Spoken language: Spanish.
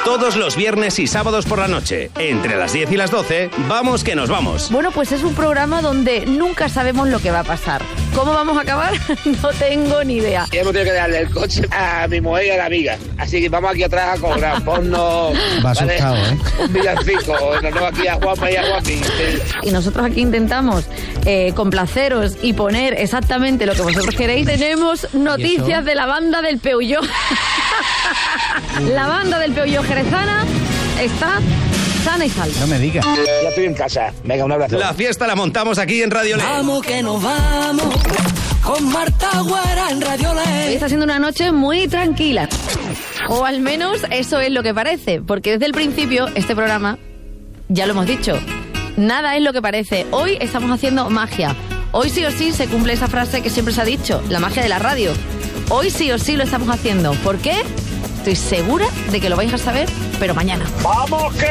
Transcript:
Todos los viernes y sábados por la noche, entre las 10 y las 12, vamos que nos vamos. Bueno, pues es un programa donde nunca sabemos lo que va a pasar. ¿Cómo vamos a acabar? No tengo ni idea. Y hemos tenido que darle el coche a mi mujer y a la amiga. Así que vamos aquí atrás a cobrar. Ponnos... Va asustado, ¿eh? Un villancico. Nos vamos aquí a Juanma y a Juanmi. Y nosotros aquí intentamos complaceros y poner exactamente lo que vosotros queréis. Tenemos noticias de la banda del Peulló. La banda del Peulló jerezana está sana y salva. No me digas. Ya estoy en casa. Venga, un abrazo. La fiesta la montamos aquí en Radio Ley. Vamos que nos vamos con Marta Guara en Radio Ley. Hoy está siendo una noche muy tranquila. O al menos eso es lo que parece. Porque desde el principio este programa, ya lo hemos dicho, nada es lo que parece. Hoy estamos haciendo magia. Hoy sí o sí se cumple esa frase que siempre se ha dicho, la magia de la radio. Hoy sí o sí lo estamos haciendo. ¿Por qué? Estoy segura de que lo vais a saber, pero mañana. ¡Vamos que